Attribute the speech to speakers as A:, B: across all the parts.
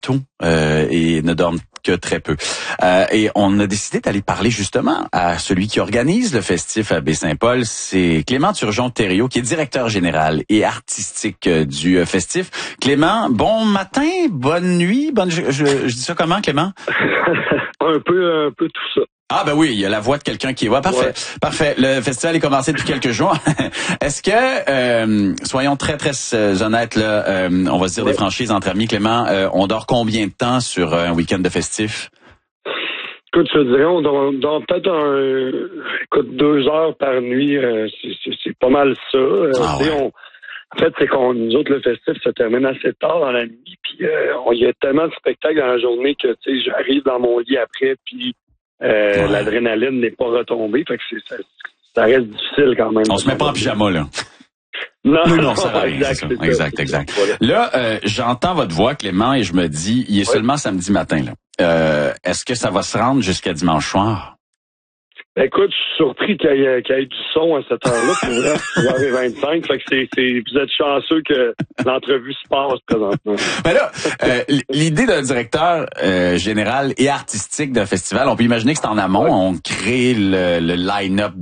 A: tôt et ne dorment que très peu. Et on a décidé d'aller parler justement à celui qui organise le festif à Baie-Saint-Paul. C'est Clément Turgeon-Thériault, qui est directeur général et artistique du festif. Clément, bon matin, bonne nuit, je dis ça comment, Clément?
B: un peu tout ça.
A: Ah ben oui, il y a la voix de quelqu'un qui est... Ouais, parfait, ouais. Parfait. Le festival est commencé depuis quelques jours. Est-ce que, soyons très, très honnêtes, là, on va se dire des franchises entre amis, Clément, on dort combien de temps sur un week-end de festif?
B: Écoute, je te dirais, on dort peut-être 2 heures par nuit. C'est pas mal ça. Ouais. En fait, c'est qu'on nous autres, le festif se termine assez tard dans la nuit. Puis il y a tellement de spectacles dans la journée que j'arrive dans mon lit après, puis l'adrénaline n'est pas retombée. Fait que ça reste difficile quand même.
A: On se met pas en pyjama, là. Non, ça va rien. Exact. Voilà. Là, j'entends votre voix, Clément, et je me dis, il est seulement samedi matin, là. Est-ce que ça va se rendre jusqu'à dimanche soir?
B: Écoute, je suis surpris qu'il y ait du son à cette heure-là. Pour vrai, 6h25. Fait que vous êtes chanceux que l'entrevue se passe présentement.
A: Ben là, l'idée d'un directeur général et artistique d'un festival, on peut imaginer que c'est en amont. On crée le line-up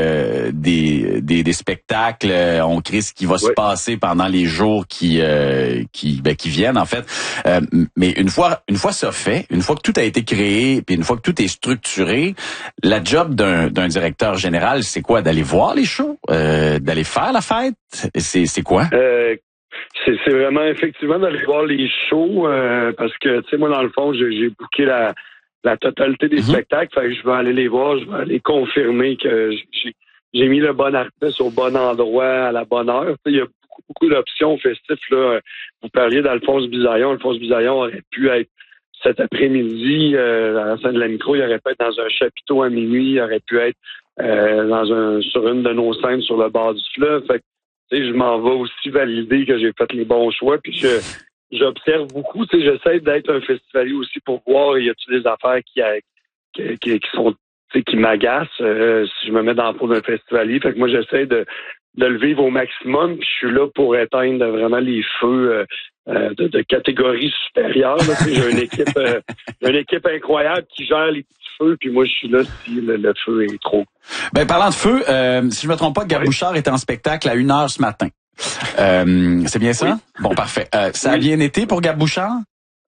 A: des spectacles. On crée ce qui va se passer pendant les jours qui viennent, en fait. Mais une fois ça fait, une fois que tout a été créé, puis une fois que tout est structuré, la job d'un directeur général, c'est quoi? D'aller voir les shows? D'aller faire la fête? C'est quoi?
B: C'est vraiment effectivement d'aller voir les shows parce que, tu sais, moi, dans le fond, j'ai booké la totalité des spectacles. Fait que je vais aller les voir, je vais aller confirmer que j'ai mis le bon artiste au bon endroit à la bonne heure. Il y a beaucoup d'options festifs, là. Vous parliez d'Alphonse Bisaillon. Alphonse Bisaillon aurait pu être cet après-midi, à la scène de la micro, il aurait pu être dans un chapiteau à minuit, il aurait pu être sur une de nos scènes sur le bord du fleuve. Fait que, tu sais, je m'en vais aussi valider que j'ai fait les bons choix. Puis j'observe beaucoup. Tu sais, j'essaie d'être un festivalier aussi pour voir y a-t-il des affaires qui sont, tu sais, qui m'agacent si je me mets dans la peau d'un festivalier. Fait que moi, j'essaie de le vivre au maximum. Puis je suis là pour éteindre vraiment les feux de catégorie supérieure. J'ai une équipe incroyable qui gère les petits feux, puis moi je suis là si le feu est trop.
A: Ben parlant de feu, si je me trompe pas, Gab Bouchard est en spectacle à 1h ce matin. C'est bien ça? Oui. Bon, parfait. Ça a bien été pour Gab Bouchard?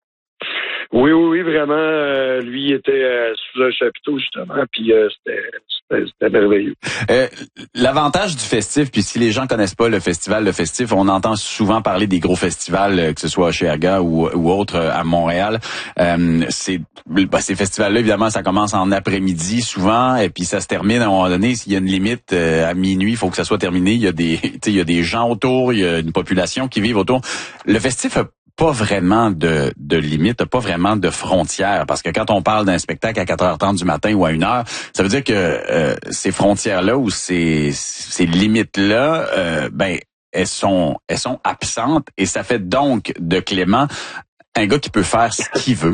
B: Oui, vraiment. Lui, il était sous un chapiteau, justement, puis c'était merveilleux.
A: L'avantage du festif, puis si les gens connaissent pas le festif, on entend souvent parler des gros festivals, que ce soit chez Aga ou autre à Montréal. Ces festivals-là, évidemment, ça commence en après-midi souvent, et puis ça se termine à un moment donné. S'il y a une limite à minuit, il faut que ça soit terminé. Il y a des gens autour, il y a une population qui vit autour. Le festif a pas vraiment de limite, pas vraiment de frontières, parce que quand on parle d'un spectacle à 4h30 du matin ou à 1h, ça veut dire que ces frontières-là ou ces limites-là, elles sont absentes, et ça fait donc de Clément un gars qui peut faire ce qu'il veut.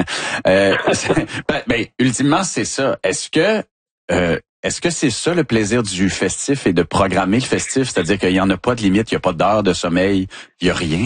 A: Ultimement, c'est ça. Est-ce que c'est ça le plaisir du festif, et de programmer le festif, c'est-à-dire qu'il y en a pas de limite, il y a pas d'heure de sommeil, il y a rien?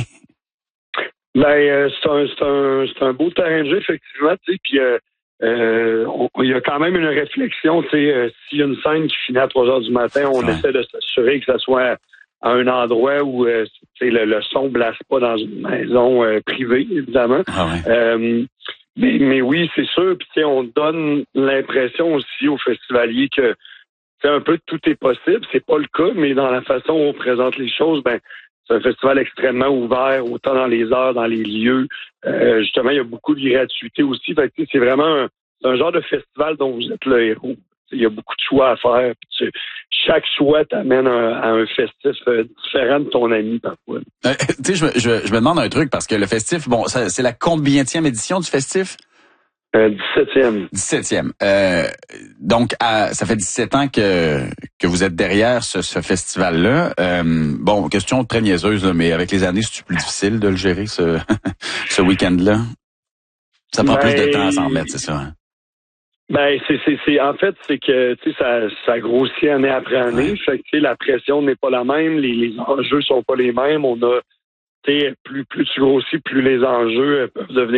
B: C'est un beau terrain de jeu, effectivement, tu sais, puis il y a quand même une réflexion, tu sais, s'il y a une scène qui finit à 3h du matin, on essaie de s'assurer que ça soit à un endroit où le son blasse pas dans une maison privée, évidemment. Mais oui, c'est sûr, puis tu sais, on donne l'impression aussi aux festivaliers que un peu tout est possible. C'est pas le cas, mais dans la façon où on présente les choses, c'est un festival extrêmement ouvert, autant dans les heures, dans les lieux. Justement, il y a beaucoup de gratuité aussi. Fait que, c'est vraiment un genre de festival dont vous êtes le héros. Il y a beaucoup de choix à faire. Chaque choix t'amène à un festif différent de ton ami parfois.
A: Tu sais, je me demande un truc, parce que le festif, bon, c'est la combienième édition du festif?
B: 17e.
A: 17e. Donc, ça fait 17 ans que vous êtes derrière ce festival-là. Bon, question très niaiseuse, là, mais avec les années, c'est plus difficile de le gérer, ce week-end-là? Ça prend plus de temps à s'en remettre, c'est ça? Hein?
B: En fait, c'est que, tu sais, ça grossit année après année. Fait que, tu sais, la pression n'est pas la même, les enjeux sont pas les mêmes. On a, tu sais, plus tu grossis, plus les enjeux peuvent devenir